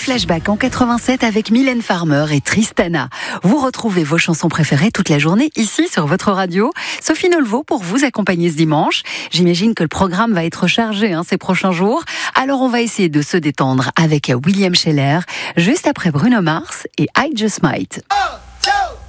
flashback en 87 avec Mylène Farmer et Tristana. Vous retrouvez vos chansons préférées toute la journée ici sur votre radio. Sophie Nolvo pour vous accompagner ce dimanche. J'imagine que le programme va être chargé ces prochains jours. Alors on va essayer de se détendre avec William Scheller juste après Bruno Mars et I Just Might.